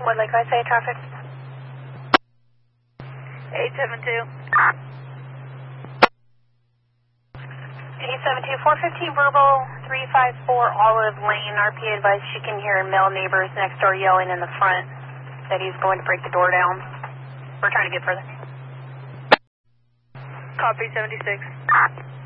What Lake I say traffic? 872. 872, 415 verbal, 354 Olive Lane. RPA advised she can hear male neighbors next door yelling in the front that he's going to break the door down. We're trying to get further. Copy 76.